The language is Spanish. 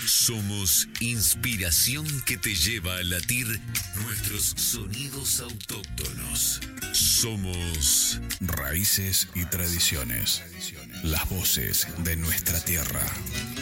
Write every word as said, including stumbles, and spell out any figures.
Somos inspiración que te lleva a latir nuestros sonidos autóctonos. Somos raíces y tradiciones, las voces de nuestra tierra.